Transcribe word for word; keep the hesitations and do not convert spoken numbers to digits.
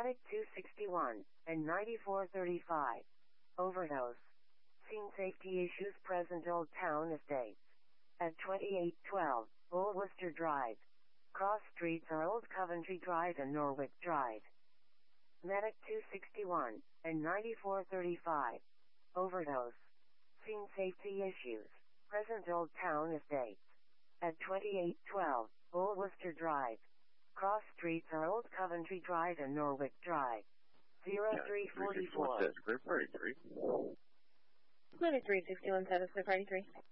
Medic two sixty-one and ninety-four thirty-five. Overdose. Scene safety issues present Old Town Estates. At twenty-eight twelve, Old Worcester Drive. Cross streets are Old Coventry Drive and Norwich Drive. Medic two sixty-one and ninety-four thirty-five. Overdose. Scene safety issues present Old Town Estates. At twenty-eight twelve, Old Worcester Drive. Cross streets are Old Coventry Drive and Norwich Drive. zero three four four. Group thirty-three. Clinic three sixty-one, status clear party three.